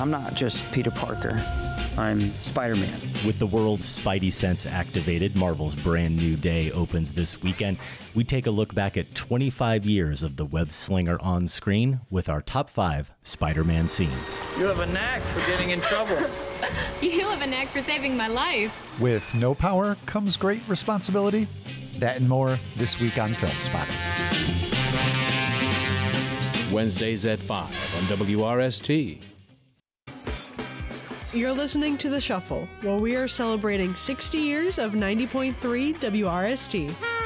I'm not just Peter Parker. I'm Spider-Man. With the world's Spidey sense activated, Marvel's brand new day opens this weekend. We take a look back at 25 years of the web slinger on screen with our top 5 Spider-Man scenes. You have a knack for getting in trouble. You have a knack for saving my life. With no power comes great responsibility. That and more this week on Film Spotting. Wednesdays at 5 on WRST. You're listening to The Shuffle, where we are celebrating 60 years of 90.3 WRST.